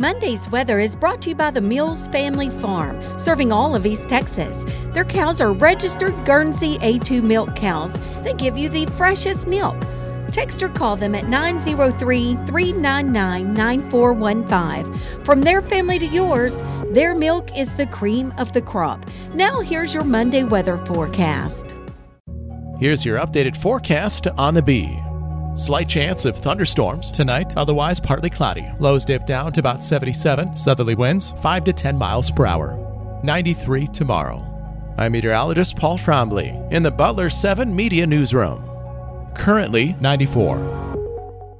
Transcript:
Monday's weather is brought to you by the Mills Family Farm, serving all of East Texas. Their cows are registered Guernsey A2 milk cows that give you the freshest milk. Text or call them at 903-399-9415. From their family to yours, their milk is the cream of the crop. Now here's your Monday weather forecast. Here's your updated forecast on the Bee. Slight chance of thunderstorms tonight, otherwise partly cloudy. Lows dip down to about 77. Southerly winds 5 to 10 miles per hour. 93 tomorrow. I'm meteorologist Paul Trombley in the Butler 7 Media Newsroom. Currently 94.